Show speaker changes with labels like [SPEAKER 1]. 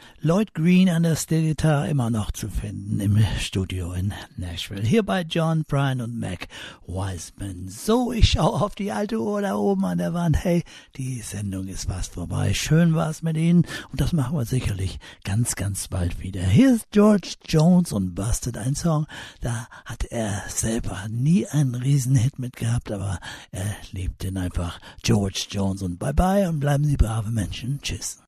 [SPEAKER 1] Lloyd Green an der Steel-Gitarre immer noch zu finden im Studio in Nashville. Hier bei John Prine und Mac Wiseman. So, ich schaue auf die alte Uhr da oben an der Wand. Hey, die Sendung ist fast vorbei. Schön war's mit Ihnen und das machen wir sicherlich ganz, ganz bald wieder. Hier ist George Jones und Busted, ein Song, da hat er selber nie einen Riesenhit mit gehabt, aber er liebt ihn einfach. George Jones und bye bye und bleiben Sie brave Menschen. Tschüss.